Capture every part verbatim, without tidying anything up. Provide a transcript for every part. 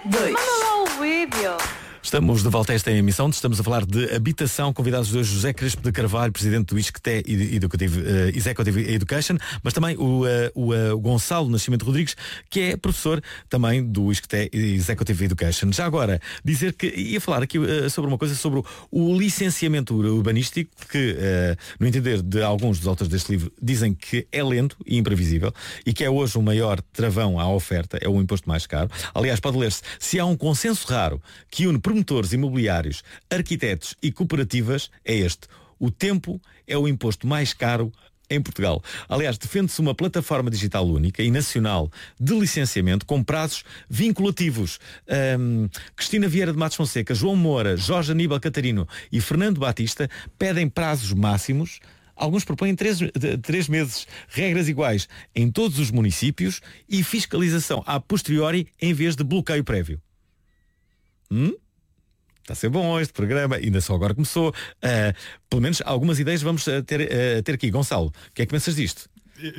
dois. Manda lá o vídeo. Estamos de volta a esta emissão, estamos a falar de habitação, convidados de hoje José Crespo de Carvalho, presidente do ISCTE Educative, uh, Executive Education, mas também o, uh, o uh, Gonçalo Nascimento Rodrigues, que é professor também do ISCTE Executive Education. Já agora, dizer que ia falar aqui uh, sobre uma coisa, sobre o, o licenciamento urbanístico, que uh, no entender de alguns dos autores deste livro, dizem que é lento e imprevisível e que é hoje o maior travão à oferta, é o imposto mais caro. Aliás, pode ler-se, se há um consenso raro que une promotores imobiliários, arquitetos e cooperativas, é este. O tempo é o imposto mais caro em Portugal. Aliás, defende-se uma plataforma digital única e nacional de licenciamento com prazos vinculativos. Um, Cristina Vieira de Matos Fonseca, João Moura, Jorge Aníbal Catarino e Fernando Batista pedem prazos máximos. Alguns propõem três, três meses, regras iguais em todos os municípios e fiscalização a posteriori em vez de bloqueio prévio. Hum? Está a ser bom este programa, ainda só agora começou. Uh, pelo menos algumas ideias vamos ter, uh, ter aqui. Gonçalo, o que é que pensas disto?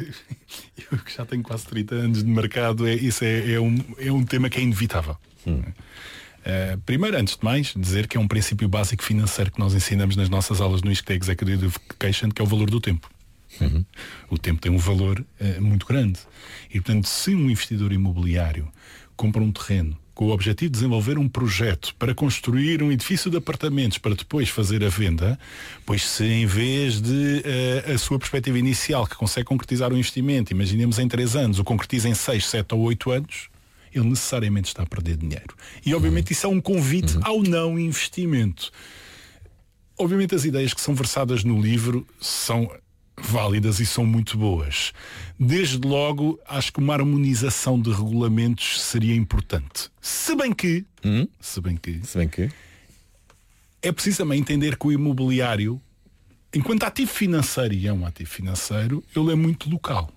Eu que já tenho quase trinta anos de mercado, é, isso é, é, um, é um tema que é inevitável. Hum. Uh, primeiro, antes de mais, dizer que é um princípio básico financeiro que nós ensinamos nas nossas aulas no ISCTE Executive Education, que é o valor do tempo. Uhum. O tempo tem um valor uh, muito grande. E, portanto, se um investidor imobiliário compra um terreno com o objetivo de desenvolver um projeto para construir um edifício de apartamentos para depois fazer a venda, pois se em vez de uh, a sua perspectiva inicial, que consegue concretizar o investimento, imaginemos em três anos, o concretiza em seis, sete ou oito anos, ele necessariamente está a perder dinheiro. E obviamente isso é um convite uhum. ao não investimento. Obviamente as ideias que são versadas no livro são válidas e são muito boas. Desde logo, acho que uma harmonização de regulamentos seria importante. Se bem que, hum? se bem que, se bem que, é preciso também entender que o imobiliário, enquanto ativo financeiro, e é um ativo financeiro, ele é muito local.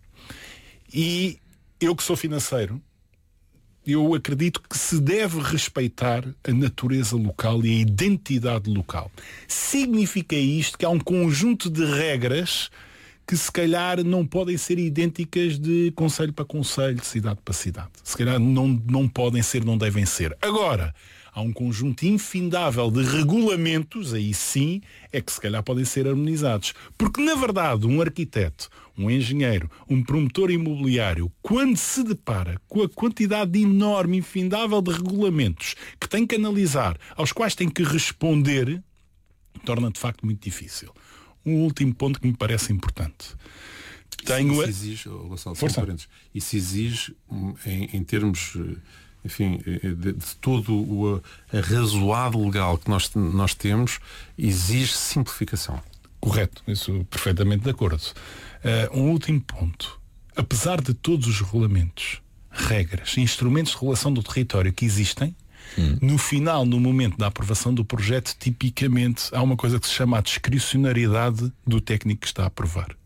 E eu que sou financeiro, eu acredito que se deve respeitar a natureza local e a identidade local. Significa isto que há um conjunto de regras que se calhar não podem ser idênticas de concelho para concelho, de cidade para cidade. Se calhar não, não podem ser, não devem ser. Agora, há um conjunto infindável de regulamentos, aí sim, é que se calhar podem ser harmonizados. Porque, na verdade, um arquiteto, um engenheiro, um promotor imobiliário, quando se depara com a quantidade enorme, infindável de regulamentos que tem que analisar, aos quais tem que responder, torna de facto muito difícil. Um último ponto que me parece importante. Tenho isso, isso exige, oh, Gonçalo, isso exige, em, em termos, enfim, de, de todo o arrazoado legal que nós, nós temos, exige simplificação. Correto, isso perfeitamente de acordo. Uh, um último ponto. Apesar de todos os regulamentos, regras, instrumentos de regulação do território que existem, hum. no final, no momento da aprovação do projeto, tipicamente há uma coisa que se chama a discricionariedade do técnico que está a aprovar.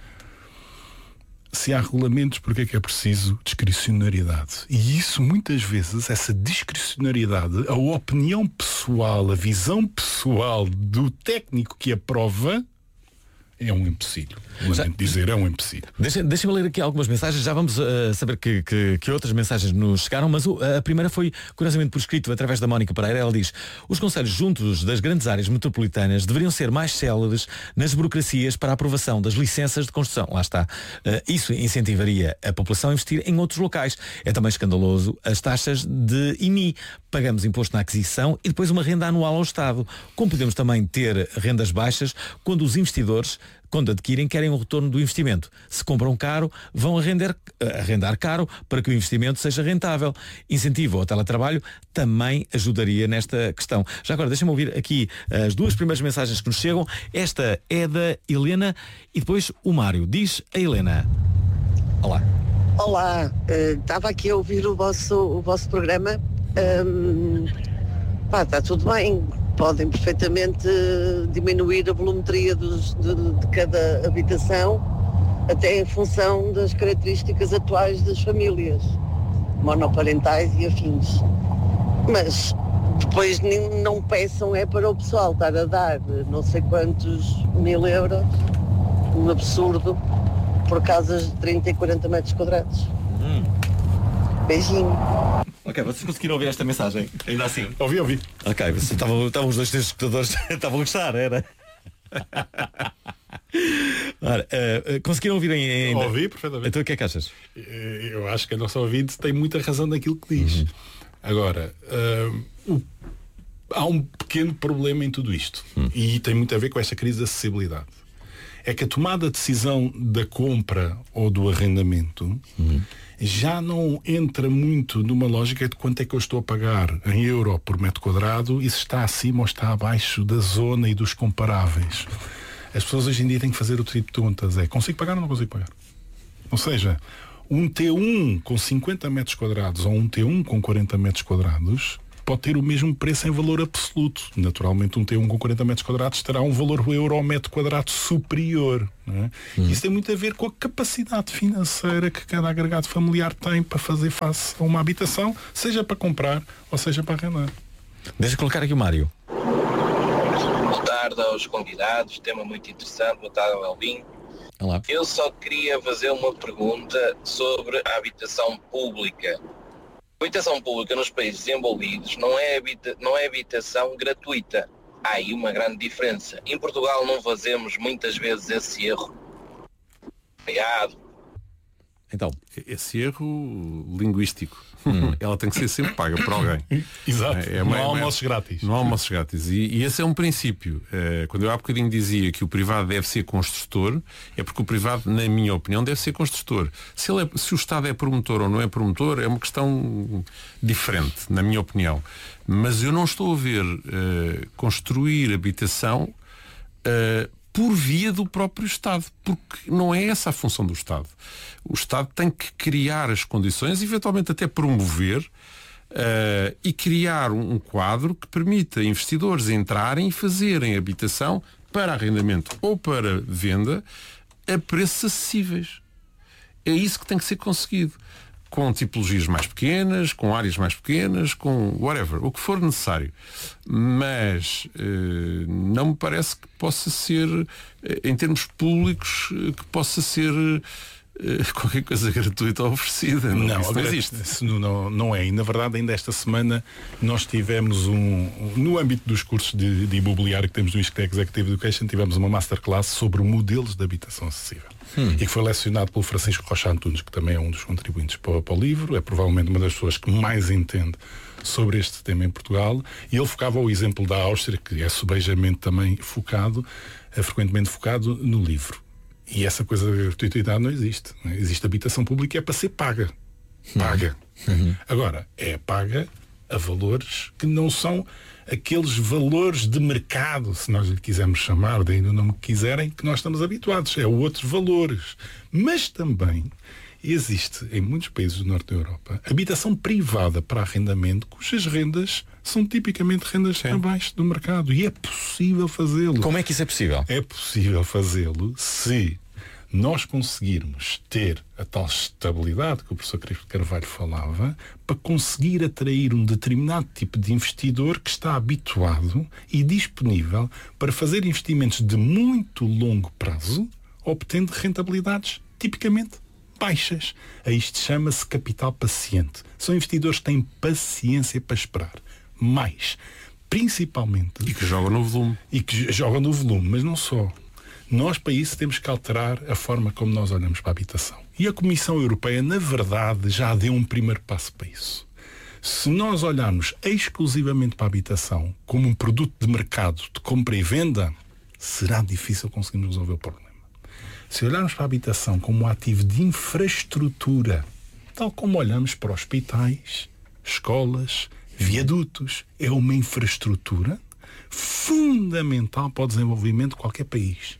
Se há regulamentos, porque é que é preciso discricionariedade? E isso, muitas vezes, essa discricionariedade, a opinião pessoal, a visão pessoal do técnico que aprova, é um empecilho. Lamento dizer, é um empecilho. Deixa, deixa-me ler aqui algumas mensagens. Já vamos uh, saber que, que, que outras mensagens nos chegaram, mas uh, a primeira foi, curiosamente, por escrito através da Mónica Pereira. Ela diz: os concelhos juntos das grandes áreas metropolitanas deveriam ser mais céleres nas burocracias para a aprovação das licenças de construção. Lá está. Uh, isso incentivaria a população a investir em outros locais. É também escandaloso as taxas de I M I. Pagamos imposto na aquisição e depois uma renda anual ao Estado. Como podemos também ter rendas baixas quando os investidores, quando adquirem, querem o retorno do investimento. Se compram caro, vão arrendar, arrendar caro para que o investimento seja rentável. Incentivo ao teletrabalho também ajudaria nesta questão. Já agora, deixa-me ouvir aqui as duas primeiras mensagens que nos chegam. Esta é da Helena e depois o Mário. Diz a Helena. Olá. Olá, uh, estava aqui a ouvir o vosso, o vosso programa. Um, pá, está tudo bem. Podem perfeitamente diminuir a volumetria dos, de, de cada habitação, até em função das características atuais das famílias, monoparentais e afins. Mas depois nem, não peçam é para o pessoal estar a dar não sei quantos mil euros, um absurdo, por casas de trinta e quarenta metros quadrados. Hum. Beijinho. Ok, vocês conseguiram ouvir esta mensagem? Ainda assim? Ouvi, ouvi. Ok, vocês estavam, estavam os dois três escutadores, estavam a gostar, era? Ora, uh, conseguiram ouvir ainda? Ouvi perfeitamente. Então o que é que achas? Eu acho que a nossa ouvinte tem muita razão naquilo que diz. Uhum. Agora, uh, o, há um pequeno problema em tudo isto. Uhum. E tem muito a ver com esta crise de acessibilidade. É que a tomada de decisão da compra ou do arrendamento uhum. já não entra muito numa lógica de quanto é que eu estou a pagar em euro por metro quadrado e se está acima ou está abaixo da zona e dos comparáveis. As pessoas hoje em dia têm que fazer o tipo de perguntas. É, consigo pagar ou não consigo pagar? Ou seja, um T um com cinquenta metros quadrados ou um T um com quarenta metros quadrados pode ter o mesmo preço em valor absoluto. Naturalmente, um T um com quarenta metros quadrados terá um valor euro ao metro quadrado superior. Não é? Hum. Isso tem muito a ver com a capacidade financeira que cada agregado familiar tem para fazer face a uma habitação, seja para comprar ou seja para arrendar. Deixa eu colocar aqui o Mário. Boa tarde aos convidados, tema muito interessante. Boa tarde ao Elvin. Olá. Eu só queria fazer uma pergunta sobre a habitação pública. A habitação pública nos países desenvolvidos não é, habita- não é habitação gratuita. Há aí uma grande diferença. Em Portugal não fazemos muitas vezes esse erro. Obrigado. Então, esse erro linguístico, hum. ela tem que ser sempre paga por alguém. Exato. É, uma, não há almoços grátis. Não há almoços grátis. E, e esse é um princípio. É, quando eu há bocadinho dizia que o privado deve ser construtor, é porque o privado, na minha opinião, deve ser construtor. Se, ele é, se o Estado é promotor ou não é promotor, é uma questão diferente, na minha opinião. Mas eu não estou a ver uh, construir habitação uh, por via do próprio Estado, porque não é essa a função do Estado. O Estado tem que criar as condições, eventualmente até promover uh, e criar um, um quadro que permita investidores entrarem e fazerem habitação para arrendamento ou para venda a preços acessíveis. É isso que tem que ser conseguido. Com tipologias mais pequenas, com áreas mais pequenas, com whatever, o que for necessário. Mas eh, não me parece que possa ser, eh, em termos públicos, eh, que possa ser eh, qualquer coisa gratuita ou oferecida. Não, não, isso não existe. Isso não, não é. E na verdade, ainda esta semana nós tivemos um, no âmbito dos cursos de, de imobiliário que temos no ISCTE Executive Education, tivemos uma masterclass sobre modelos de habitação acessível. Hum. E que foi lecionado pelo Francisco Rocha Antunes, que também é um dos contribuintes para, para o livro, é provavelmente uma das pessoas que mais entende sobre este tema em Portugal, e ele focava o exemplo da Áustria, que é subejamente também focado, é frequentemente focado no livro. E essa coisa da gratuidade não existe. Não é? Existe habitação pública e é para ser paga. Paga. Uhum. Agora, é paga a valores que não são aqueles valores de mercado, se nós lhe quisermos chamar, daí no nome que quiserem, que nós estamos habituados. É outros valores. Mas também existe, em muitos países do norte da Europa, habitação privada para arrendamento, cujas rendas são tipicamente rendas Sim. abaixo do mercado. E é possível fazê-lo. Como é que isso é possível? É possível fazê-lo se nós conseguirmos ter a tal estabilidade que o professor Crespo Carvalho falava, para conseguir atrair um determinado tipo de investidor que está habituado e disponível para fazer investimentos de muito longo prazo, obtendo rentabilidades tipicamente baixas. A isto chama-se capital paciente. São investidores que têm paciência para esperar. Mais, principalmente... E que jogam no volume. E que jogam no volume, mas não só. Nós, para isso, temos que alterar a forma como nós olhamos para a habitação. E a Comissão Europeia, na verdade, já deu um primeiro passo para isso. Se nós olharmos exclusivamente para a habitação como um produto de mercado de compra e venda, será difícil conseguirmos resolver o problema. Se olharmos para a habitação como um ativo de infraestrutura, tal como olhamos para hospitais, escolas, viadutos, é uma infraestrutura fundamental para o desenvolvimento de qualquer país.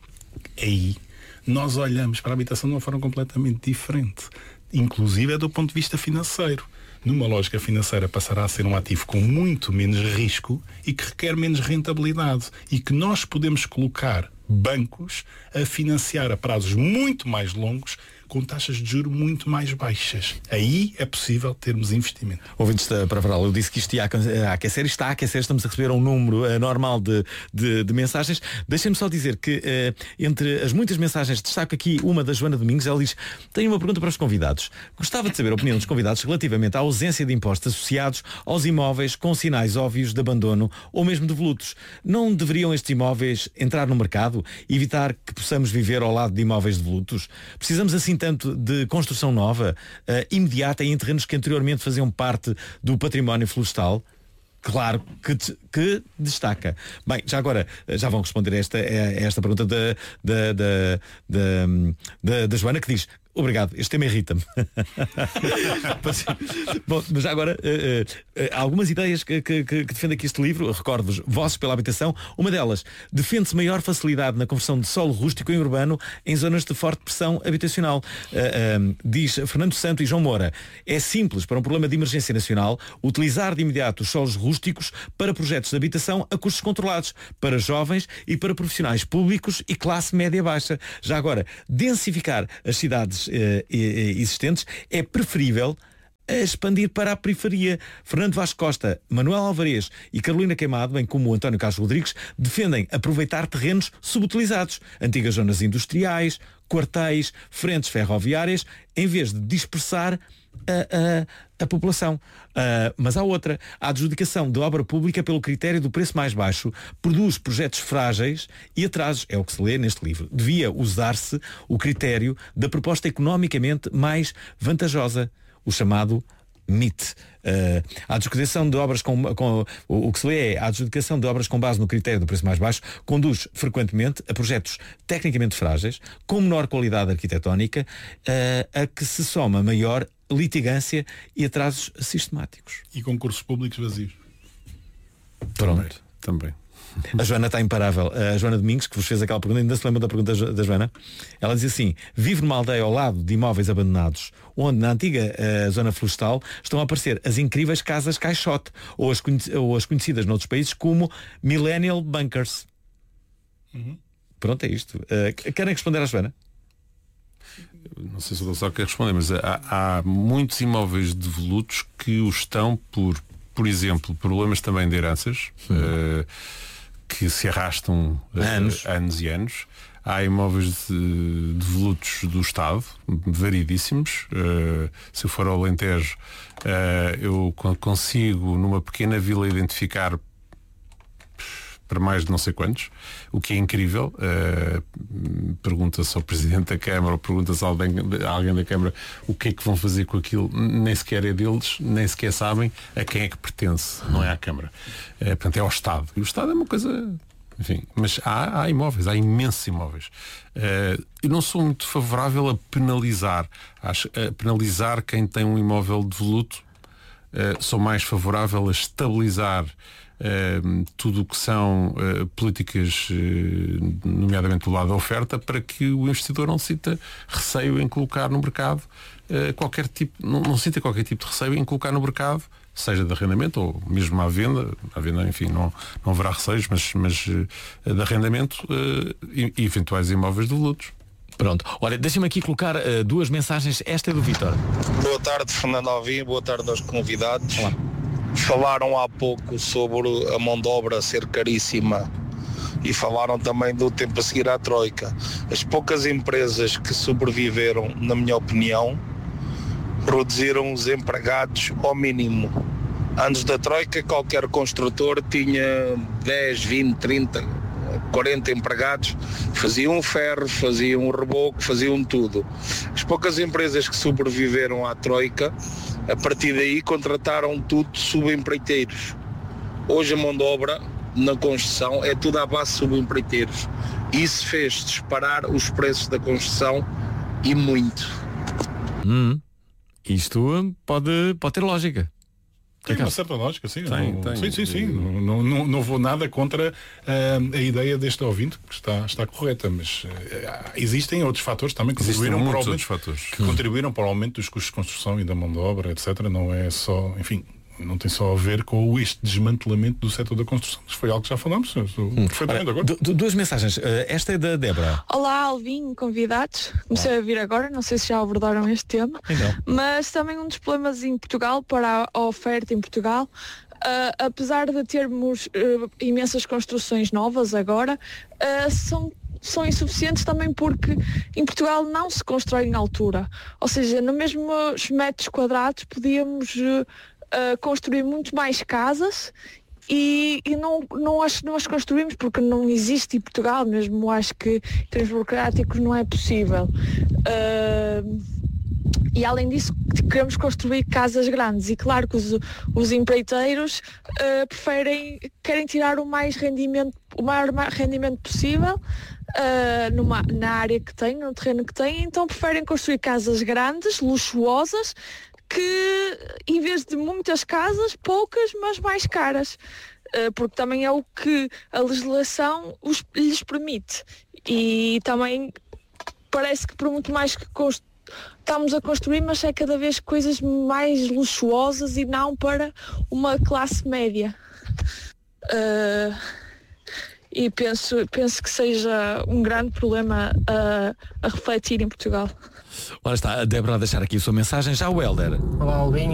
Aí nós olhamos para a habitação de uma forma completamente diferente, inclusive é do ponto de vista financeiro. Numa lógica financeira passará a ser um ativo com muito menos risco e que requer menos rentabilidade, e que nós podemos colocar bancos a financiar a prazos muito mais longos com taxas de juros muito mais baixas. Aí é possível termos investimento. Ouvintes da Pravaral, eu disse que isto ia a aquecer, está a aquecer, estamos a receber um número uh, normal de, de, de mensagens. Deixem-me só dizer que uh, entre as muitas mensagens destaco aqui uma da Joana Domingos. Ela diz: tenho uma pergunta para os convidados. Gostava de saber a opinião dos convidados relativamente à ausência de impostos associados aos imóveis com sinais óbvios de abandono ou mesmo de volutos. Não deveriam estes imóveis entrar no mercado e evitar que possamos viver ao lado de imóveis de volutos? Precisamos assim tanto de construção nova, uh, imediata, em terrenos que anteriormente faziam parte do património florestal? Claro que, que destaca. Bem, já agora, já vão responder a esta, a esta pergunta da, da, da, da, da, da Joana, que diz: obrigado, este tema irrita-me. Bom, mas já agora, uh, uh, algumas ideias que, que, que defende aqui este livro. Recordo-vos: Vozes pela Habitação. Uma delas: defende-se maior facilidade na conversão de solo rústico em urbano em zonas de forte pressão habitacional. Uh, uh, diz Fernando Santo e João Moura: é simples, para um problema de emergência nacional, utilizar de imediato os solos rústicos para projetos de habitação a custos controlados, para jovens e para profissionais públicos e classe média-baixa. Já agora, densificar as cidades existentes é preferível a expandir para a periferia. Fernando Vasco Costa, Manuel Alvarez e Carolina Queimado, bem como o António Carlos Rodrigues, defendem aproveitar terrenos subutilizados, antigas zonas industriais, quartéis, frentes ferroviárias, em vez de dispersar a, a, a população. Uh, mas há outra: a adjudicação de obra pública pelo critério do preço mais baixo produz projetos frágeis e atrasos. É o que se lê neste livro. Devia usar-se o critério da proposta economicamente mais vantajosa, o chamado M I T. Uh, a adjudicação de obras com, com o, o que se lê é: a adjudicação de obras com base no critério do preço mais baixo conduz frequentemente a projetos tecnicamente frágeis, com menor qualidade arquitetónica, uh, a que se soma maior litigância e atrasos sistemáticos. E concursos públicos vazios. Pronto. Também. A Joana está imparável. A Joana Domingos, que vos fez aquela pergunta, ainda se lembra da pergunta da Joana? Ela diz assim: vive numa aldeia ao lado de imóveis abandonados, onde na antiga uh, zona florestal estão a aparecer as incríveis casas caixote, ou as, ou as conhecidas noutros países como Millennial Bunkers. Uhum. Pronto, é isto. Uh, querem responder à Joana? Não sei se o Gonçalo quer responder, mas há, há muitos imóveis de volutos que o estão por, por exemplo, problemas também de heranças, uh, que se arrastam uh, anos. anos e anos. Há imóveis de, de volutos do Estado, variedíssimos. Uh, se eu for ao Alentejo, uh, eu consigo, numa pequena vila, identificar para mais de não sei quantos, o que é incrível. Uh, pergunta-se ao Presidente da Câmara ou pergunta-se a alguém, a alguém da Câmara o que é que vão fazer com aquilo. Nem sequer é deles, nem sequer sabem a quem é que pertence, não é à Câmara. Uh, portanto, é ao Estado. E o Estado é uma coisa... Enfim, mas há, há imóveis, há imensos imóveis. Uh, eu não sou muito favorável a penalizar. Acho, a penalizar quem tem um imóvel de voluto. Uh, sou mais favorável a estabilizar Uh, tudo o que são uh, políticas, uh, nomeadamente do lado da oferta, para que o investidor não sinta receio em colocar no mercado uh, qualquer tipo, não, não sinta qualquer tipo de receio em colocar no mercado, seja de arrendamento ou mesmo à venda. À venda, enfim, não, não haverá receios, mas, mas uh, de arrendamento uh, e, e eventuais imóveis de volutos. Pronto. Olha, deixa-me aqui colocar uh, duas mensagens. Esta é do Vítor. Boa tarde, Fernando Alvim. Boa tarde aos convidados. Olá. Falaram há pouco sobre a mão de obra ser caríssima e falaram também do tempo a seguir à Troika. As poucas empresas que sobreviveram, na minha opinião, produziram os empregados ao mínimo. Antes da Troika, qualquer construtor tinha dez, vinte, trinta, quarenta empregados, faziam ferro, faziam reboco, faziam tudo. As poucas empresas que sobreviveram à Troika, a partir daí contrataram tudo subempreiteiros. Hoje a mão de obra na construção é tudo à base de subempreiteiros. Isso fez disparar os preços da construção e muito. Hum, isto pode, pode ter lógica. Tem uma certa lógica, sim. Tem, não, tem. sim, sim, sim. Não, não, não vou nada contra uh, a ideia deste ouvinte, que está, está correta, mas uh, existem outros fatores também que contribuíram para, aumento, fatores. que contribuíram para o aumento dos custos de construção e da mão de obra, etcétera. Não é só, enfim, não tem só a ver com este desmantelamento do setor da construção, mas foi algo que já falámos. Estou hum. perfeitamente agora. Du- duas mensagens. Uh, esta é da Débora. Olá, Alvin, convidados. Comecei Olá. a vir agora, não sei se já abordaram este tema, então. mas também um dos problemas em Portugal, para a oferta em Portugal, uh, apesar de termos uh, imensas construções novas agora, uh, são são insuficientes também porque em Portugal não se constrói em altura. Ou seja, no mesmos metros quadrados podíamos uh, uh, construir muito mais casas e, e não, não acho que nós construímos porque não existe em Portugal, mesmo acho que em termos burocráticos não é possível. Uh, E além disso queremos construir casas grandes e claro que os, os empreiteiros uh, preferem, querem tirar o mais rendimento, o maior rendimento possível uh, numa, na área que têm, no terreno que têm, então preferem construir casas grandes, luxuosas, que em vez de muitas casas, poucas, mas mais caras. Uh, porque também é o que a legislação os, lhes permite. E também parece que por muito mais que constru- estamos a construir, mas é cada vez coisas mais luxuosas e não para uma classe média. Uh, e penso, penso que seja um grande problema uh, a refletir em Portugal. Ora está, a Débora a deixar aqui a sua mensagem. Já o Hélder. Olá, Albinho.